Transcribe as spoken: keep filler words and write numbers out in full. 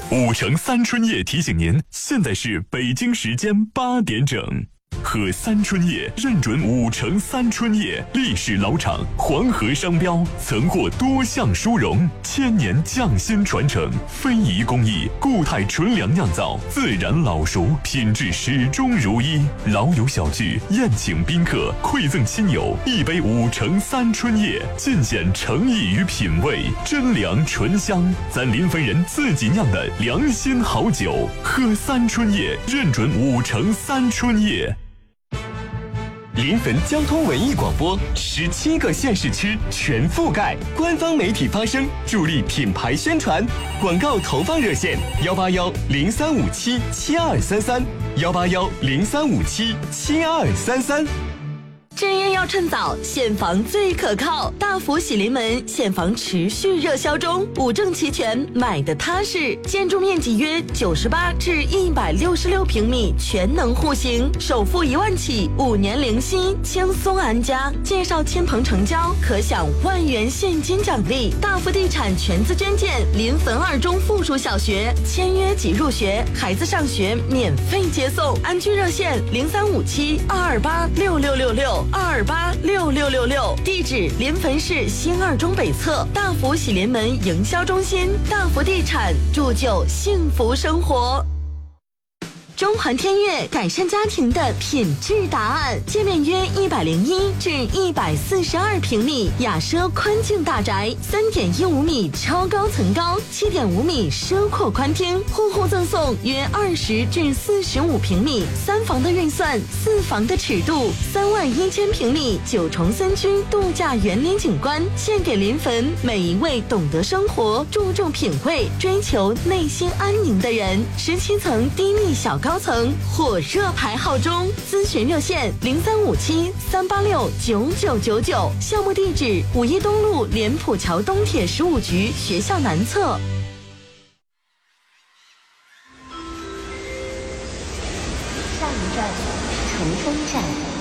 五城三春叶提醒您，现在是北京时间八点整。喝三春叶认准五城三春叶，历史老厂，黄河商标，曾获多项殊荣，千年匠心传承，非遗工艺，固态纯粮酿造，自然老熟，品质始终如一。老友小聚，宴请宾客，馈赠亲友，一杯五城三春叶，尽显诚意与品味，真粮醇香，咱临汾人自己酿的良心好酒。喝三春叶，认准五城三春叶。 临汾交通文艺广播，十七个县市区全覆盖，官方媒体发声，助力品牌宣传。广告投放热线：幺八幺零三五七七二三三，幺八幺零三五七七二三三。 置业要趁早，现房最可靠。大福喜临门现房持续热销中，五证齐全，买的踏实。建筑面积约九十八至一百六十六平米，全能户型，首付一万起，五年零息，轻松安家。介绍亲朋成交，可享万元现金奖励。大福地产全资捐建临汾二中附属小学，签约即入学，孩子上学免费接送。安居热线零三五七二二八六六六六。二二八六六六六，地址临汾市新二中北侧大福喜临门营销中心。大福地产铸就幸福生活。中环天悦改善家庭的品质答案，界面约一百零一至一百四十二平米，雅奢宽净大宅，三点一五米超高层高，七点五米奢阔宽厅，户户赠送约二十至四十五平米，三房的运算，四房的尺度，三万一千平米九重森区度假园林景观，献给临汾每一位懂得生活、注重品味、追求内心安宁的人。十七层低密小高。高层火热排号中，咨询热线零三五七三八六九九九九，项目地址五一东路莲浦桥东铁十五局学校南侧。 下一站，成丰站。